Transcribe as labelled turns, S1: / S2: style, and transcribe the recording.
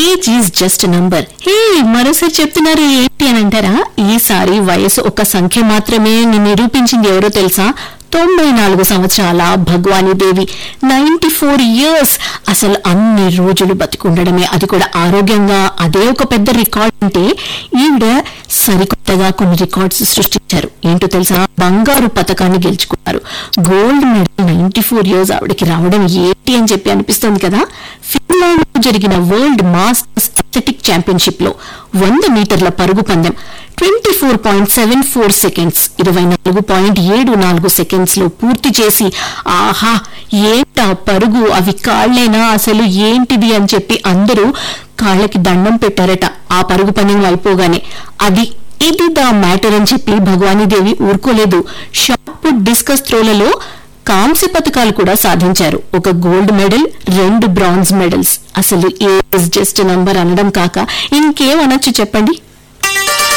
S1: Age is just number. హే, మరోసారి చెప్తున్నారు ఏంటి అని అంటారా? ఈసారి వయసు ఒక సంఖ్య మాత్రమే నిరూపించింది ఎవరో తెలుసా? 94 సంవత్సరాల భగవానీదేవి, 94 years. అసలు అన్ని రోజులు బతికుండడమే, అది కూడా ఆరోగ్యంగా, అదే ఒక పెద్ద రికార్డ్. అంటే ఈవిడ సరికొత్తగా కొన్ని రికార్డ్స్ సృష్టించారు. ఏంటో తెలుసా? బంగారు పతకాన్ని గెలుచుకున్నారు. గోల్డ్ మెడల్ 94 years ఆవిడకి రావడం ఏంటి అని చెప్పి అనిపిస్తుంది కదా. ఫిన్లాండ్ లో జరిగిన వరల్డ్ మాస్టర్స్ అథ్లెటిక్ ఛాంపియన్షిప్ లో 100 మీటర్ల పరుగు పందెం 24.74 seconds, 24.74 seconds లో పూర్తి చేసి, ఆహా ఏంటా పరుగు, అవి కాళ్లేనా, అసలు ఏంటిది అని చెప్పి అందరూ కాళ్ళకి దండం పెట్టారట ఆ పరుగు పందెం అయిపోగానే. ఇది దా మ్యాటర్ అని చెప్పి భగవానీదేవి ఊరుకోలేదు. షార్ట్ పుట్, డిస్కస్ త్రోలలో కాంస్య పథకాలు కూడా సాధించారు. ఒక గోల్డ్ మెడల్, 2 బ్రాంజ్ మెడల్స్. అసలు ఏజ్ జస్ట్ నంబర్ అనడం కాక ఇంకేమనొచ్చు చెప్పండి.